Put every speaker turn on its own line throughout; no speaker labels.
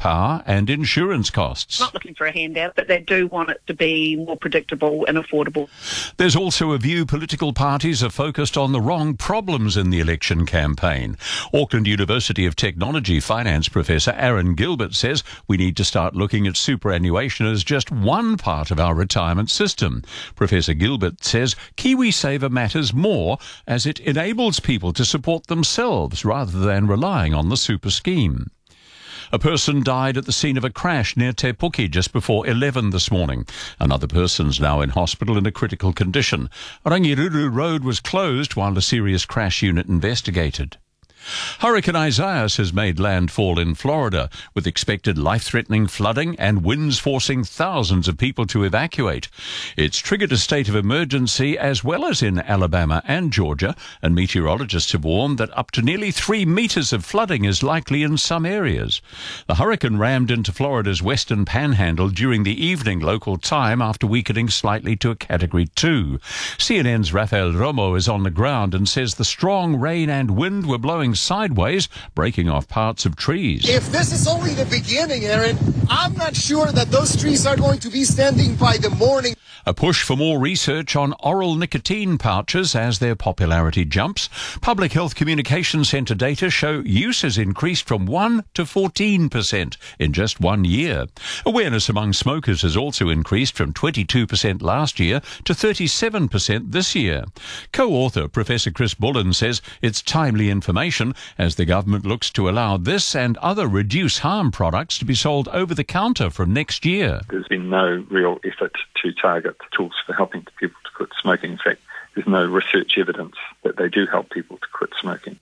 power and insurance costs.
Not looking for a handout, but they do want it to be more predictable and affordable.
There's also a view political parties are focused on the wrong problems in the election campaign. Auckland University of Technology finance professor Aaron Gilbert says we need to start looking at superannuation as just one part of our retirement system. Professor Gilbert says KiwiSaver matters more as it enables people to support themselves rather than relying on the super scheme. A person died at the scene of a crash near Te Puke just before 11 this morning. Another person's now in hospital in a critical condition. Rangiruru Road was closed while a serious crash unit investigated. Hurricane Isaias has made landfall in Florida, with expected life-threatening flooding and winds forcing thousands of people to evacuate. It's triggered a state of emergency as well as in Alabama and Georgia, and meteorologists have warned that up to nearly 3 meters of flooding is likely in some areas. The hurricane rammed into Florida's western panhandle during the evening local time after weakening slightly to a Category 2. CNN's Rafael Romo is on the ground and says the strong rain and wind were blowing sideways, breaking off parts of trees.
If this is only the beginning, Aaron, I'm not sure that those trees are going to be standing by the morning.
A push for more research on oral nicotine pouches as their popularity jumps. Public Health Communications Centre data show use has increased from 1 to 14% in just 1 year. Awareness among smokers has also increased from 22% last year to 37% this year. Co-author Professor Chris Bullen says it's timely information as the government looks to allow this and other reduce harm products to be sold over the counter from next year.
There's been no real effort to target tools for helping people to quit smoking. In fact, there's no research evidence that they do help people to quit smoking.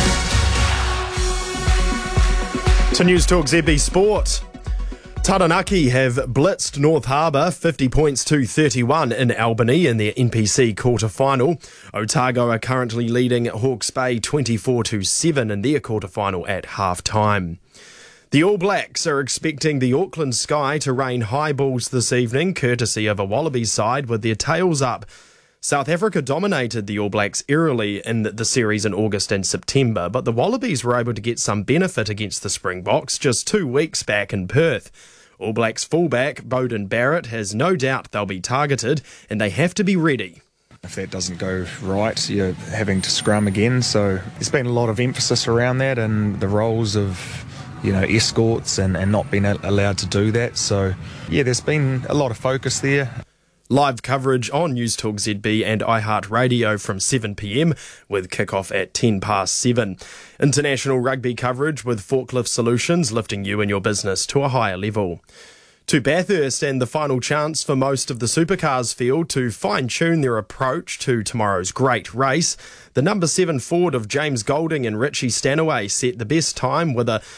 To News Talk ZB Sport. Taranaki have blitzed North Harbour 50 points to 31 in Albany in their NPC quarter-final. Otago are currently leading Hawke's Bay 24-7 in their quarter-final at half-time. The All Blacks are expecting the Auckland sky to rain high balls this evening, courtesy of a Wallabies side with their tails up. South Africa dominated the All Blacks eerily in the series in August and September, but the Wallabies were able to get some benefit against the Springboks just 2 weeks back in Perth. All Blacks fullback Beauden Barrett has no doubt they'll be targeted and they have to be ready.
If that doesn't go right, you're having to scrum again, so there's been a lot of emphasis around that and the roles of escorts and not being allowed to do that. So, yeah, there's been a lot of focus there.
Live coverage on News Talk ZB and iHeartRadio from 7 p.m, with kick-off at 10 past 7. International rugby coverage with Forklift Solutions, lifting you and your business to a higher level. To Bathurst, and the final chance for most of the supercars field to fine-tune their approach to tomorrow's great race. The number 7 Ford of James Golding and Richie Stanaway set the best time with a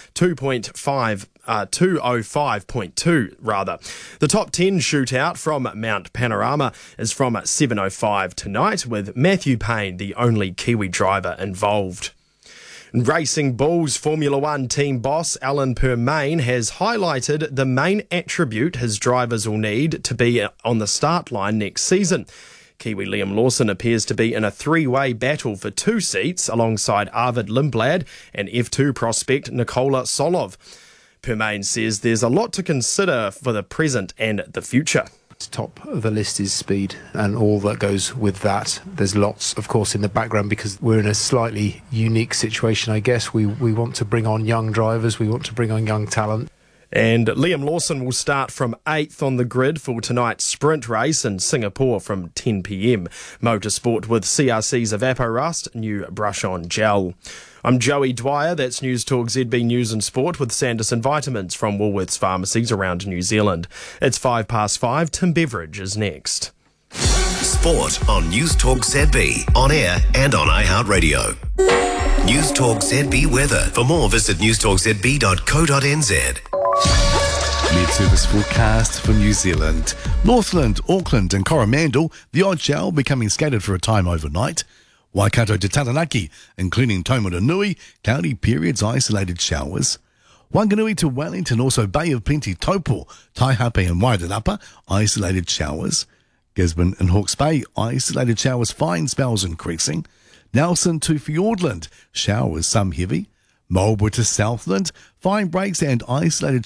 205.2 rather. The top 10 shootout from Mount Panorama is from 7:05 tonight, with Matthew Payne the only Kiwi driver involved. Racing Bulls Formula One team boss Alan Permain has highlighted the main attribute his drivers will need to be on the start line next season. Kiwi Liam Lawson appears to be in a three-way battle for 2 seats alongside Arvid Lindblad and F2 prospect Nikola Solov. Permain says there's a lot to consider for the present and the future.
Top of the list is speed and all that goes with that. There's lots, of course, in the background because we're in a slightly unique situation, I guess. We want to bring on young drivers, we want to bring on young talent.
And Liam Lawson will start from 8th on the grid for tonight's sprint race in Singapore from 10 p.m. Motorsport with CRC's Evaporust, new brush-on gel. I'm Joey Dwyer, that's News Talk ZB News and Sport with Sanderson Vitamins from Woolworths pharmacies around New Zealand. It's 5:05, Tim Beveridge is next.
Sport on News Talk ZB, on air and on iHeartRadio. News Talk ZB weather. For more, visit newstalkzb.co.nz.
Mid-service forecast for New Zealand. Northland, Auckland and Coromandel, the odd shower becoming scattered for a time overnight. Waikato to Taranaki, including Taumarunui, cloudy periods, isolated showers. Wanganui to Wellington, also Bay of Plenty, Taupo, Taihape and Wairarapa, isolated showers. Gisborne and Hawke's Bay, isolated showers, fine spells increasing. Nelson to Fiordland, showers, some heavy. Marlborough to Southland, fine breaks and isolated